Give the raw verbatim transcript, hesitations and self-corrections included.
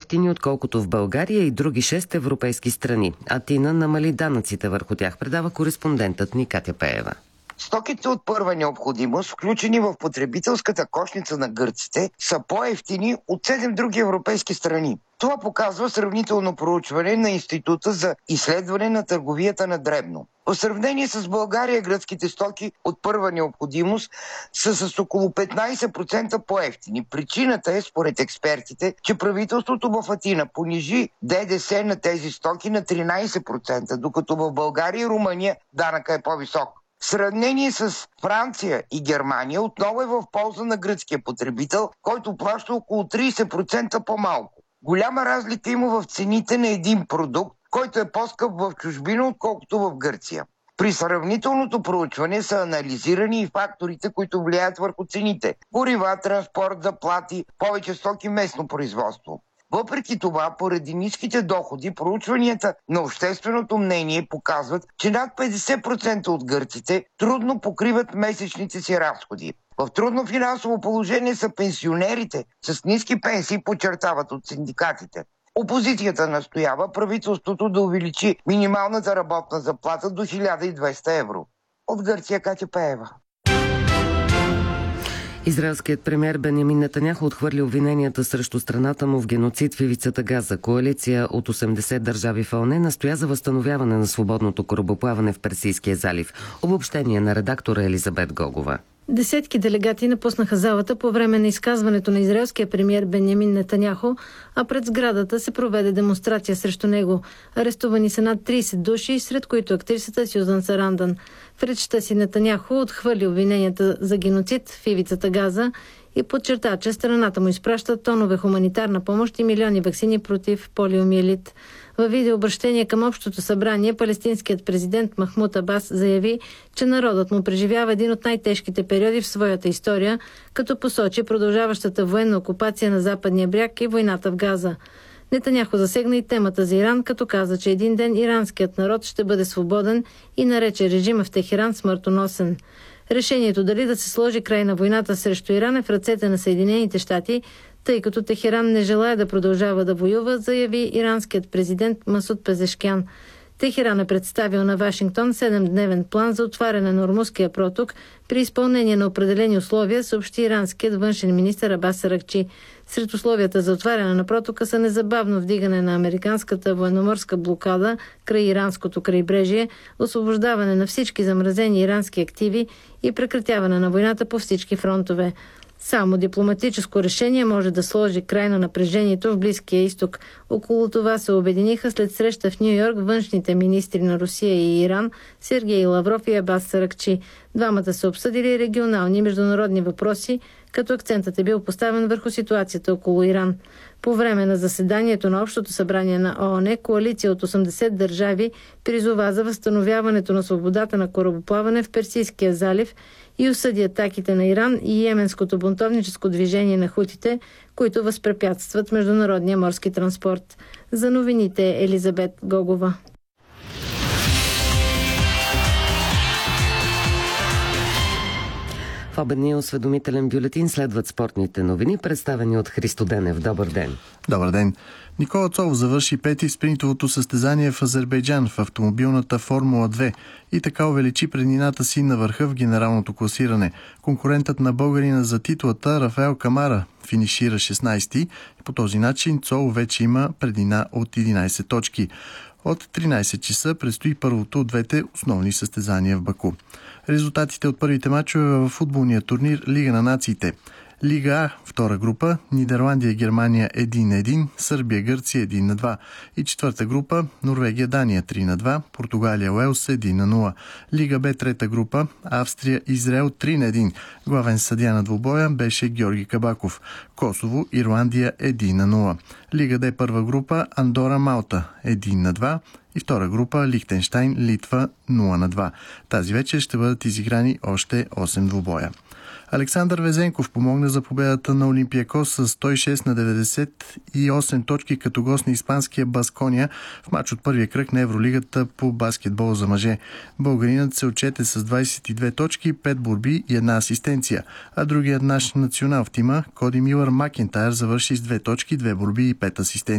по-евтини, отколкото в България и други шест европейски страни. Атина намали данъците върху тях, предава кореспондентът ни Катя Пеева. Стоките от първа необходимост, включени в потребителската кошница на гърците, са по-евтини от седем други европейски страни. Това показва сравнително проучване на Института за изследване на търговията на дребно. В сравнение с България, гръцките стоки от първа необходимост са с около петнайсет процента по-евтини. Причината е, според експертите, че правителството в Атина понижи ДДС на тези стоки на тринайсет процента, докато в България и Румъния данъка е по-висок. В сравнение с Франция и Германия отново е в полза на гръцкия потребител, който плаща около трийсет процента по-малко. Голяма разлика има в цените на един продукт, който е по-скъп в чужбина, отколкото в Гърция. При сравнителното проучване са анализирани и факторите, които влияят върху цените – горива, транспорт, заплати, повече стоки, местно производство. Въпреки това, поради ниските доходи, проучванията на общественото мнение показват, че над петдесет процента от гърците трудно покриват месечните си разходи. В трудно финансово положение са пенсионерите с ниски пенсии, подчертават от синдикатите. Опозицията настоява правителството да увеличи минималната работна заплата до хиляда и двеста евро. От Гърция, Катя Пеева. Израелският премиер Бенямин Нетаняху отхвърли обвиненията срещу страната му в геноцид в ивицата Газа. Коалиция от осемдесет държави в ООН настоя за възстановяване на свободното корабоплаване в Персийския залив. Обобщение на редактора Елизабет Гогова. Десетки делегати напуснаха залата по време на изказването на израелския премиер Бенямин Нетаняху, а пред сградата се проведе демонстрация срещу него. Арестувани са над трийсет души, сред които актрисата Сюзан Сарандан. В речта си Нетаняху отхвърли обвиненията за геноцид в ивицата Газа и подчерта, че страната му изпраща тонове хуманитарна помощ и милиони ваксини против полиомиелит. Във видеообращение към Общото събрание палестинският президент Махмуд Абас заяви, че народът му преживява един от най-тежките периоди в своята история, като посочи продължаващата военна окупация на Западния бряг и войната в Газа. Нетаняху засегна и темата за Иран, като каза, че един ден иранският народ ще бъде свободен и нарече режима в Техеран смъртоносен. Решението дали да се сложи край на войната срещу Иран е в ръцете на Съединените щати, тъй като Техеран не желая да продължава да воюва, заяви иранският президент Масуд Пезешкян. Техеран е представил на Вашингтон седемдневен план за отваряне на Ормузския проток при изпълнение на определени условия, съобщи иранският външен министър Абас Аракчи. Сред условията за отваряне на протока са незабавно вдигане на американската военноморска блокада край иранското крайбрежие, освобождаване на всички замразени ирански активи и прекратяване на войната по всички фронтове. Само дипломатическо решение може да сложи край на напрежението в Близкия изток. Около това се обединиха след среща в Ню Йорк външните министри на Русия и Иран Сергей Лавров и Абас Саракчи. Двамата са обсъдили регионални и международни въпроси, като акцентът е бил поставен върху ситуацията около Иран. По време на заседанието на Общото събрание на ООН, коалиция от осемдесет държави призова за възстановяването на свободата на корабоплаване в Персийския залив и осъди атаките на Иран и йеменското бунтовническо движение на хутите, които възпрепятстват международния морски транспорт. За новините Елизабет Гогова. В обедния осведомителен бюлетин следват спортните новини, представени от Христо Денев. Добър ден! Добър ден! Никола Цолов завърши пети в спринтовото състезание в Азербайджан в автомобилната Формула две и така увеличи преднината си на върха в генералното класиране. Конкурентът на българина за титлата Рафаел Камара финишира шестнайсети и по този начин Цолов вече има преднина от единайсет точки. От тринайсет часа предстои първото от двете основни състезания в Баку. Резултатите от първите мачове в футболния турнир Лига на нациите. Лига А, втора група, Нидерландия, Германия един на един, Сърбия, Гърция един на два и четвърта група, Норвегия, Дания три на два, Португалия, Уелс един на нула. Лига Б, трета група, Австрия, Израел три на един. Главен съдия на двубоя беше Георги Кабаков. Косово, Ирландия един на нула. Лига Д, първа група, Андора, Малта един на два и втора група, Лихтенщайн, Литва нула на два. Тази вечер ще бъдат изиграни още осем двубоя. Александър Везенков помогна за победата на Олимпиакос с сто и шест на деветдесет и осем точки като гост на испанския Баскония в мач от първия кръг на Евролигата по баскетбол за мъже. Българинът се отчете с двайсет и две точки, пет борби и една асистенция, а другият наш национал в тима, Коди Милър Макентайр, завърши с две точки, две борби и пет асистенции.